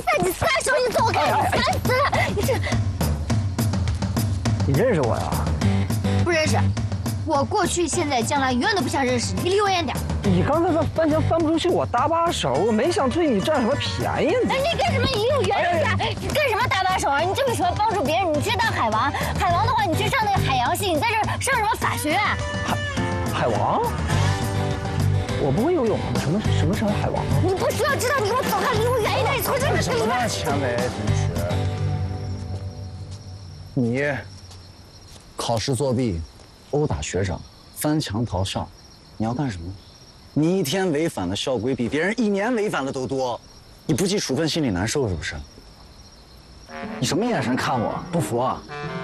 你撒手，你走开！你烦死了！你这， 你认识我呀？ 不认识。我过去、现在、将来永远都不想认识你，你离我远点。 你刚才翻墙翻不出去，我搭把手，我没想对你占什么便宜。 哎，你干什么？你离我远点！你干什么搭把手啊？你这么喜欢帮助别人，你去当海王。海王的话，你去上那个海洋系，你在这上什么法学院？ 海王？我不会游泳啊！什么是海王啊？ 你不需要知道，你给我走开，离我远一点！你从这边什么呢，钱伟同学？你考试作弊，殴打学长，翻墙逃校，你要干什么？你一天违反的校规比别人1年违反的都多，你不记处分心里难受是不是？你什么眼神看我？不服啊？